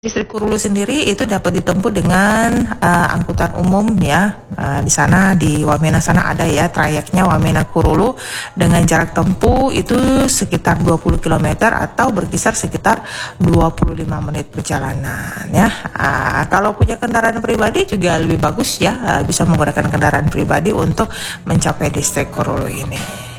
Distrik Kurulu sendiri itu dapat ditempuh dengan angkutan umum ya. Di sana di Wamena sana ada ya trayeknya Wamena Kurulu dengan jarak tempuh itu sekitar 20 km atau berkisar sekitar 25 menit perjalanan ya. Kalau punya kendaraan pribadi juga lebih bagus ya, bisa menggunakan kendaraan pribadi untuk mencapai distrik Kurulu ini.